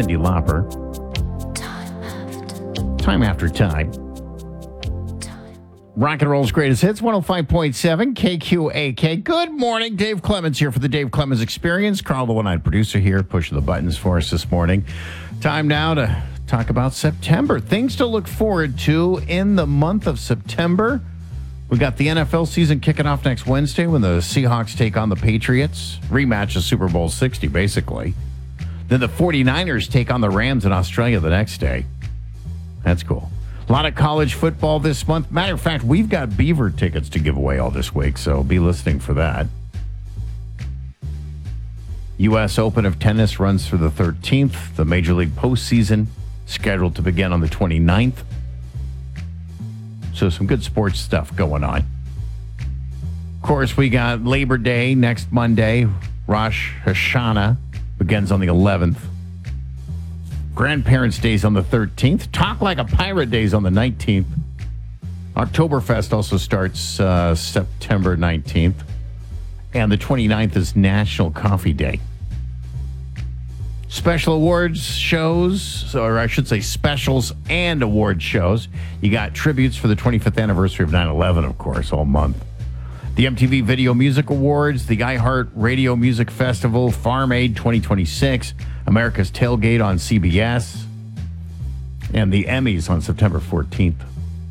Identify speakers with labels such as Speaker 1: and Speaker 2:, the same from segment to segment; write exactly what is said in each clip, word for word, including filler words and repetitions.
Speaker 1: Cyndi Lauper. Time after time. Rock and roll's greatest hits, one oh five point seven K Q A K. Good morning, Dave Clemens here for the Dave Clemens Experience. Carl, the one-eyed producer here, pushing the buttons for us this morning. Time now to talk about September. Things to look forward to in the month of September. We got the N F L season kicking off next Wednesday when the Seahawks take on the Patriots. Rematch of Super Bowl sixty, basically. Then the 49ers take on the Rams in Australia the next day. That's cool. A lot of college football this month. Matter of fact, we've got Beaver tickets to give away all this week, so be listening for that. U S Open of Tennis runs through the thirteenth. The Major League postseason scheduled to begin on the twenty-ninth. So some good sports stuff going on. Of course, we got Labor Day next Monday. Rosh Hashanah begins on the eleventh. Grandparents' Day's on the thirteenth. Talk Like a Pirate Day's on the nineteenth. Oktoberfest also starts uh, September nineteenth. And the twenty-ninth is National Coffee Day. Special awards shows, or I should say specials and award shows. You got tributes for the twenty-fifth anniversary of nine eleven, of course, all month. The M T V Video Music Awards, the iHeart Radio Music Festival, Farm Aid twenty twenty-six, America's Tailgate on C B S, and the Emmys on September fourteenth.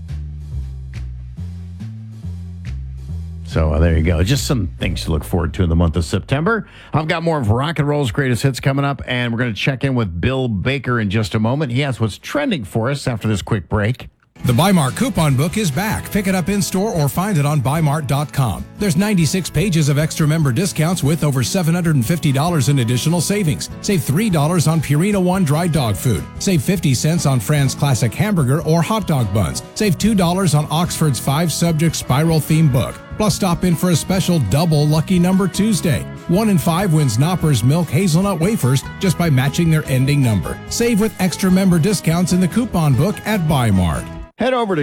Speaker 1: So uh, there you go. Just some things to look forward to in the month of September. I've got more of Rock and Roll's greatest hits coming up, and we're going to check in with Bill Baker in just a moment. He has what's trending for us after this quick break.
Speaker 2: The Bi-Mart coupon book is back. Pick it up in store or find it on Bi Mart dot com. There's ninety-six pages of extra member discounts with over seven hundred fifty dollars in additional savings. Save three dollars on Purina One dry dog food. Save fifty cents on Fran's Classic Hamburger or hot dog buns. Save two dollars on Oxford's five-subject spiral theme book. Plus, stop in for a special double Lucky Number Tuesday. One in five wins Knoppers Milk Hazelnut Wafers just by matching their ending number. Save with extra member discounts in the coupon book at Bi-Mart.
Speaker 1: Head over to